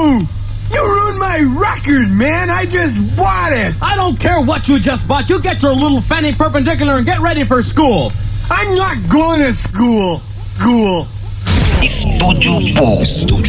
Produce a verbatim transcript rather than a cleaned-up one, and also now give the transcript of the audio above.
No! You ruined my record, man! I just bought it! I don't care what you just bought. You get your little fanny perpendicular and get ready for school. I'm not going to school. School. Estúdio Pô.